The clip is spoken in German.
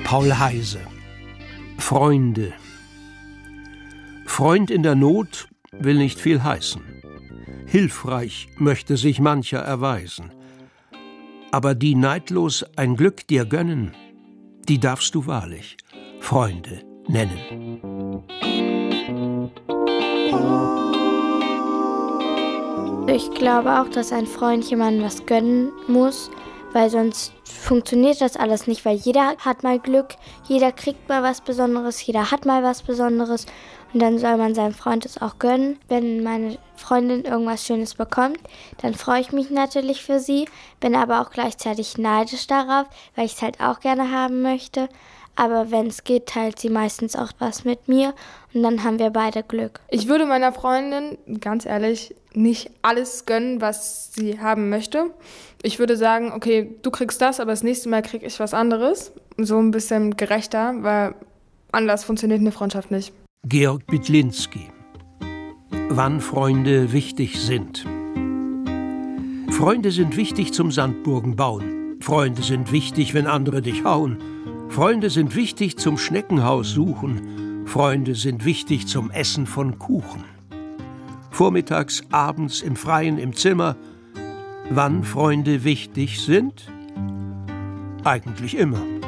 Paul Heyse. Freunde. Freund in der Not will nicht viel heißen. Hilfreich möchte sich mancher erweisen. Aber die neidlos ein Glück dir gönnen, die darfst du wahrlich Freunde nennen. Ich glaube auch, dass ein Freund jemandem was gönnen muss, weil sonst funktioniert das alles nicht, weil jeder hat mal Glück, jeder kriegt mal was Besonderes, jeder hat mal was Besonderes und dann soll man seinem Freund es auch gönnen. Wenn meine Freundin irgendwas Schönes bekommt, dann freue ich mich natürlich für sie, bin aber auch gleichzeitig neidisch darauf, weil ich es halt auch gerne haben möchte. Aber wenn es geht, teilt sie meistens auch was mit mir und dann haben wir beide Glück. Ich würde meiner Freundin, ganz ehrlich, nicht alles gönnen, was sie haben möchte. Ich würde sagen, okay, du kriegst das, aber das nächste Mal krieg ich was anderes. So ein bisschen gerechter, weil anders funktioniert eine Freundschaft nicht. Georg Bitlinski. Wann Freunde wichtig sind. Freunde sind wichtig zum Sandburgen bauen. Freunde sind wichtig, wenn andere dich hauen. Freunde sind wichtig zum Schneckenhaus suchen. Freunde sind wichtig zum Essen von Kuchen. Vormittags, abends, im Freien, im Zimmer. Wann Freunde wichtig sind? Eigentlich immer.